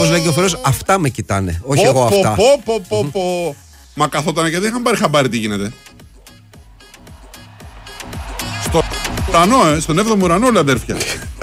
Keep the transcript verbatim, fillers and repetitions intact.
Όπως λέει και ο Φερός, αυτά με κοιτάνε. Όχι πω, εγώ πω, αυτά. Πω, πω, πω, πω. Μα καθόταν και δεν είχαν πάρει χαμπάρι τι γίνεται. Στο ουρανό, ε, στον έβδομο ουρανό, όλα αδέρφια.